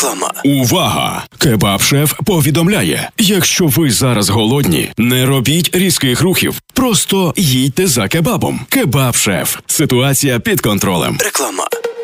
Реклама. Увага! Кебаб-шеф повідомляє, якщо ви зараз голодні, не робіть різких рухів, просто їдьте за кебабом. Кебаб-шеф. Ситуація під контролем. Реклама.